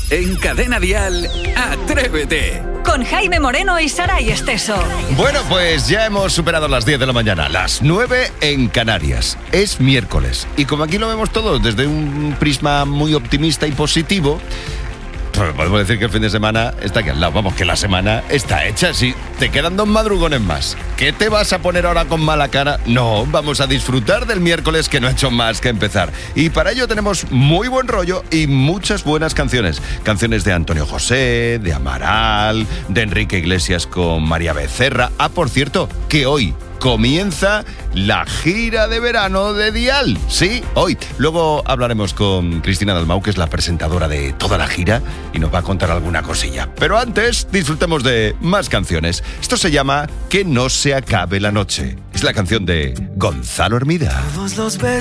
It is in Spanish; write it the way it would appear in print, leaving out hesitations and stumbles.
En Cadena Dial, Atrévete. Con Jaime Moreno y Saray Esteso. Bueno, pues ya hemos superado las 10 de la mañana, las 9 en Canarias. Es miércoles. Y como aquí lo vemos todos desde un prisma muy optimista y positivo, pues podemos decir que el fin de semana está aquí al lado. Vamos, que la semana está hecha. Si te quedan 2 madrugones más, ¿qué te vas a poner ahora con mala cara? No, vamos a disfrutar del miércoles que no ha hecho más que empezar. Y para ello tenemos muy buen rollo y muchas buenas canciones. Canciones de Antonio José, de Amaral, de Enrique Iglesias con María Becerra. Ah, por cierto, que hoy comienza la gira de verano de Dial. Sí, hoy. Luego hablaremos con Cristina Dalmau, que es la presentadora de toda la gira, y nos va a contar alguna cosilla. Pero antes, disfrutemos de más canciones. Esto se llama Que no se acabe la noche. Es la canción de Gonzalo Hermida. Todos los besos